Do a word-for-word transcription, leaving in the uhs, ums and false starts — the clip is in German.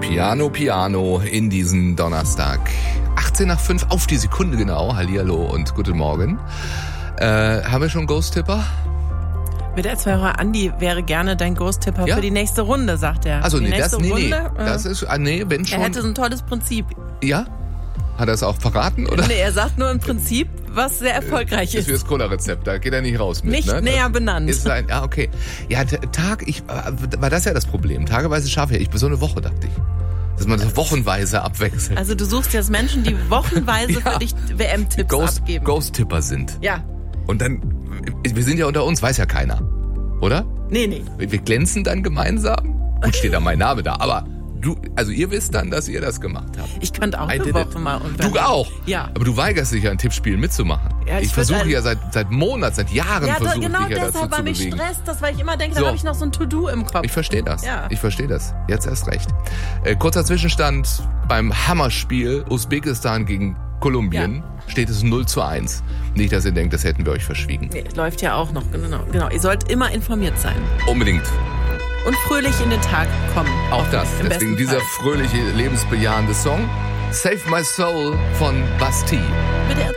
Piano, Piano in diesen Donnerstag. achtzehn nach fünf auf die Sekunde genau. Hallihallo und guten Morgen. Äh, haben wir schon Ghost-Tipper? Mit der Zuhörer Andi wäre gerne dein Ghost-Tipper ja? für die nächste Runde, sagt er. Also nee, das, nee, nee, Runde, das ist, ah, nee, wenn schon. Er hätte so ein tolles Prinzip. Ja? Hat er es auch verraten, oder? Nee, er sagt nur ein Prinzip, was sehr erfolgreich ist. Das ist wie das Cola-Rezept, da geht er nicht raus mit. Nicht ne? näher benannt. Ist ein, ja, okay. Ja, Tag, ich, war das ja das Problem. Tageweise schaffe ich, ich bin so eine Woche, dachte ich. Dass man das wochenweise abwechselt. Also du suchst jetzt Menschen, die wochenweise ja. für dich W M-Tipps Ghost, abgeben. Ghost-Tipper sind. Ja. Und dann, wir sind ja unter uns, weiß ja keiner. Oder? Nee, nee. Wir glänzen dann gemeinsam. Gut, steht da mein Name da, aber du, also ihr wisst dann, dass ihr das gemacht habt. Ich könnte auch I eine Woche it. mal. Und du auch? Ja. Aber du weigerst dich ja, ein Tippspiel mitzumachen. Ja, ich ich versuche ja seit, seit Monaten, seit Jahren ja, versuche genau ich ja dazu zu bewegen. deshalb war mich stresst, das, weil ich immer denke, so. da habe ich noch so ein To-Do im Kopf. Ich verstehe das. Ja. Ich verstehe das. Jetzt erst recht. Äh, kurzer Zwischenstand beim Hammerspiel Usbekistan gegen Kolumbien. Ja. Steht es null zu eins. Nicht, dass ihr denkt, das hätten wir euch verschwiegen. Nee, läuft ja auch noch. Genau, genau. Ihr sollt immer informiert sein. Unbedingt. Und fröhlich in den Tag kommen. Auch das. Deswegen dieser fröhliche, lebensbejahende Song Save My Soul von Bastille. Mit der